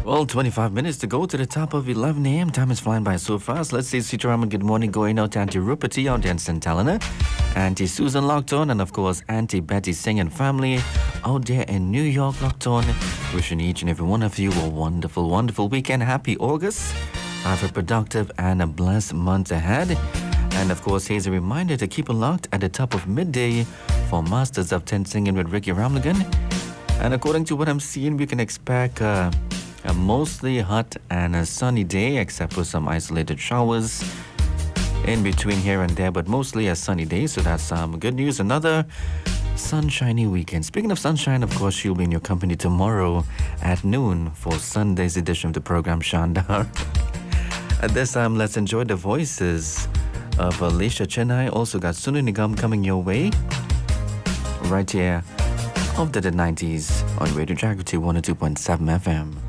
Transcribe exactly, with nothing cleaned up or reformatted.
Well, twenty-five minutes to go to the top of eleven a m. Time is flying by so fast. Let's say Sitaraman, good morning, going out to Auntie Rupati out there in Saint Helena, Auntie Susan locked on, and of course, Auntie Betty Singh and family out there in New York locked on. Wishing each and every one of you a wonderful, wonderful weekend. Happy August. Have a productive and a blessed month ahead. And of course, here's a reminder to keep it locked at the top of midday for Masters of ten Singing with Ricky Ramlagan. And according to what I'm seeing, we can expect uh, a mostly hot and a sunny day, except for some isolated showers in between here and there, but mostly a sunny day. So that's um, good news. Another sunshiny weekend. Speaking of sunshine, of course, she'll be in your company tomorrow at noon for Sunday's edition of the program, Shandar. At this time, let's enjoy the voices of Alicia Chennai. Also got Sunu Nigam coming your way right here after the nineties on Radio Jagriti one oh two point seven F M.